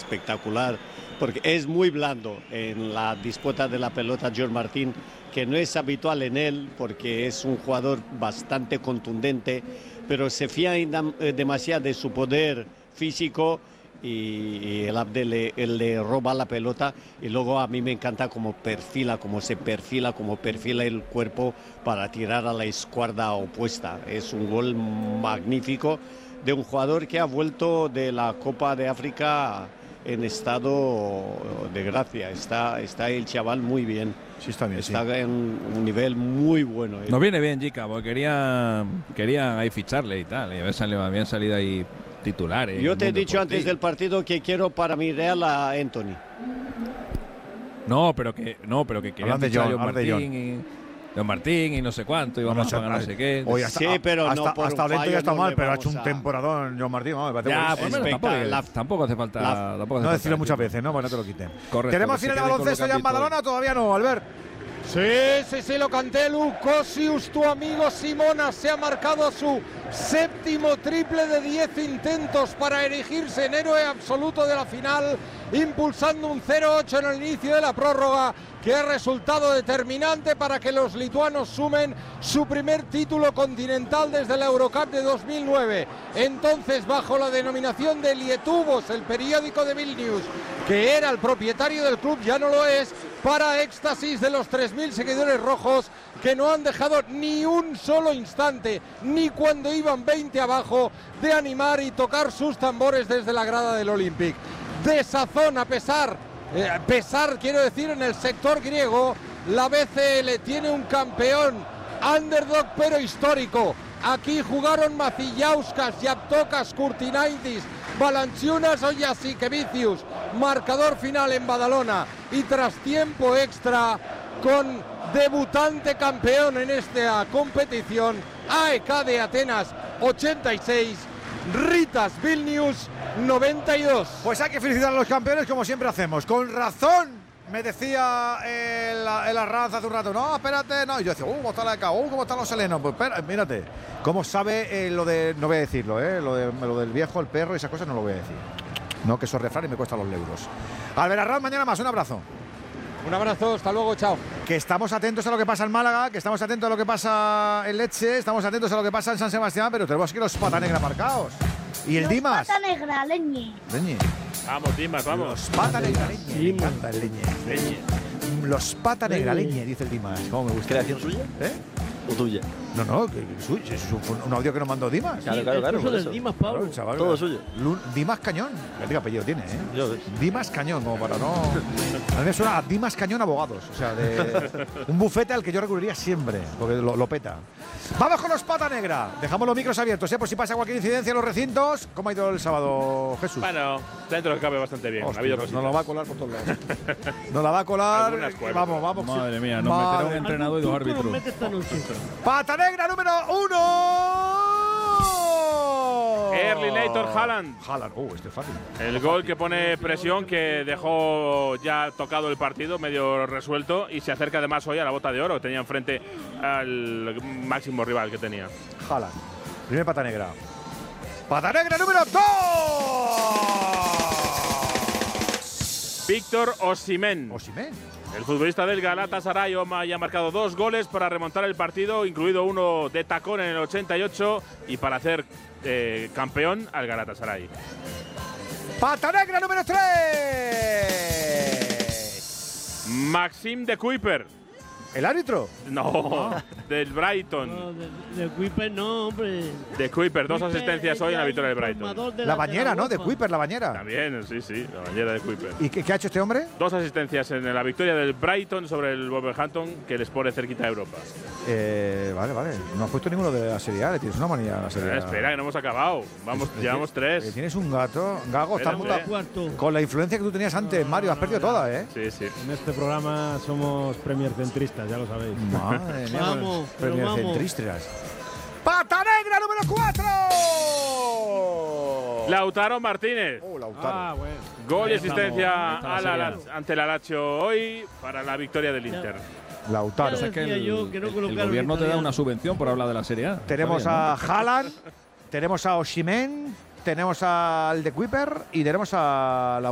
espectacular, porque es muy blando en la disputa de la pelota George Martin, que no es habitual en él, porque es un jugador bastante contundente, pero se fía demasiado de su poder físico, y el Abde le roba la pelota, y luego a mí me encanta cómo se perfila el cuerpo para tirar a la escuadra opuesta. Es un gol magnífico de un jugador que ha vuelto de la Copa de África en estado de gracia. Está el chaval muy bien. Sí, está bien. Está en un nivel muy bueno. Nos viene bien, Jica, porque quería ahí ficharle y tal. Y habían salido ahí titulares. Yo te he dicho antes del partido que quiero para mi Real a Anthony. No, pero que querían fichar a John Martín y no sé cuánto, y vamos a pagar no sé qué. Oye, sí, pero no por hasta lento ya está no mal, pero ha hecho un temporadón John Martín. Me parece ya, pues tampoco hace falta. No decirlo muchas veces, ¿no? Pues no te lo quiten. Correcto. ¿Tenemos final de baloncesto ya en Badalona o todavía no, Albert? Sí, lo canté, Lucosius, tu amigo Simona se ha marcado su séptimo triple de 10 intentos para erigirse en héroe absoluto de la final, impulsando un 0-8 en el inicio de la prórroga, que ha resultado determinante para que los lituanos sumen su primer título continental desde la Eurocup de 2009. Entonces, bajo la denominación de Lietuvos, el periódico de Vilnius, que era el propietario del club, ya no lo es, para éxtasis de los 3.000 seguidores rojos, que no han dejado ni un solo instante, ni cuando iban 20 abajo, de animar y tocar sus tambores desde la grada del Olympic. Desazón, a pesar, quiero decir, en el sector griego, la BCL tiene un campeón underdog pero histórico. Aquí jugaron Macillauskas, Yaptokas, Kurtinaitis, Valanciunas o Jasikevicius. Marcador final en Badalona, y tras tiempo extra, con debutante campeón en esta competición, AEK de Atenas 86, Ritas Vilnius 92. Pues hay que felicitar a los campeones como siempre hacemos. Con razón me decía el Arranz hace un rato, no, espérate, no. Y yo decía, cómo está la AEK, cómo están los helenos. Pues espera, mírate, cómo sabe lo de, no voy a decirlo, lo del viejo, el perro y esas cosas no lo voy a decir. No, que eso es refrán y me cuesta los euros. Albert Arranz, mañana más, un abrazo. Un abrazo, hasta luego, chao. Que estamos atentos a lo que pasa en Málaga, que estamos atentos a lo que pasa en Lecce, estamos atentos a lo que pasa en San Sebastián, pero tenemos que los pata negra marcados. Y el Dimas. Pata negra, Leñe. Vamos, Dimas, vamos. Los pata negra, Leñe. Me encanta el Leñe. Los pata negra, Leñe, dice el Dimas. ¿Cómo me gusta? ¿Creación suya? ¿O tuya? No, que es un audio que nos mandó Dimas. Claro. Eso del Dimas, Pablo. Claro, chaval, todo suyo. Dimas Cañón. ¿Qué apellido tiene, Yo ves. Dimas Cañón, como para no. A mí me suena a Dimas Cañón Abogados. O sea, de un bufete al que yo recurriría siempre, porque lo peta. Vamos con los pata negra. Dejamos los micros abiertos, por si pasa cualquier incidencia en los recintos. ¿Cómo ha ido el sábado, Jesús? Bueno, dentro que cabe bastante bien. Hostia, ha habido nos cositas. la va a colar por todos lados. Nos la va a colar. Vamos. Madre mía, nos meterá un entrenador y dos árbitros. Pata negra número 1. Erling Haaland. Este es fácil. El gol que pone presión, que dejó ya tocado el partido, medio resuelto, y se acerca además hoy a la bota de oro que tenía enfrente al máximo rival que tenía. Haaland. Primer pata negra. Pata negra número 2. Víctor Osimhen. El futbolista del Galatasaray ha marcado 2 goles para remontar el partido, incluido uno de tacón en el 88 y para hacer campeón al Galatasaray. Pata negra número 3. Maxim de Kuiper. ¿El árbitro? No, del Brighton. No, de Kuiper no, hombre. De Kuiper, 2 asistencias hoy en la victoria del Brighton. La bañera, ¿no? De Kuiper, la bañera. También, sí, la bañera de Kuiper. ¿Y qué ha hecho este hombre? 2 asistencias en la victoria del Brighton sobre el Wolverhampton, que les pone cerquita de Europa. Vale. No has puesto ninguno de la Serie A, le tienes una manía a la Serie A. Espera, que no hemos acabado. Llevamos 3. Tienes un gato. Gago, estás con la influencia que tú tenías antes, Mario, has perdido toda, ¿eh? Sí. En este programa somos premier centristas, ya lo sabéis. Madre mía, vamos. centristas. ¡Pata negra número 4! Lautaro Martínez. Lautaro. Bueno. Gol y asistencia ante el Alacho hoy para la victoria del Inter. Lautaro. Ya decía yo que no el colocaron gobierno te da italiano. una subvención por hablar de la Serie A. Tenemos a Haaland, tenemos a Osimhen, tenemos al de Kuiper y tenemos a